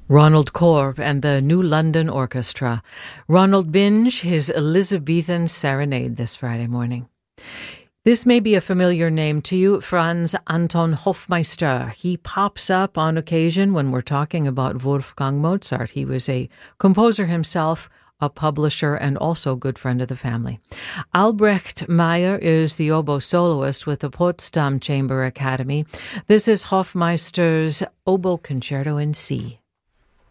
Ronald Korb and the New London Orchestra. Ronald Binge, his Elizabethan Serenade this Friday morning. This may be a familiar name to you, Franz Anton Hofmeister. He pops up on occasion when we're talking about Wolfgang Mozart. He was a composer himself, a publisher, and also a good friend of the family. Albrecht Meyer is the oboe soloist with the Potsdam Chamber Academy. This is Hofmeister's Oboe Concerto in C.